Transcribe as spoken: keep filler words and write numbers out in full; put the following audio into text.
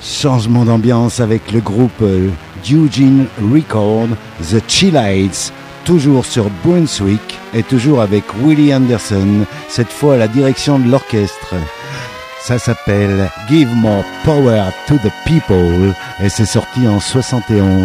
Changement d'ambiance avec le groupe Eugene Record, The Chillites, toujours sur Brunswick et toujours avec Willie Anderson, cette fois à la direction de l'orchestre. Ça s'appelle Give More Power to the People et c'est sorti en soixante et onze.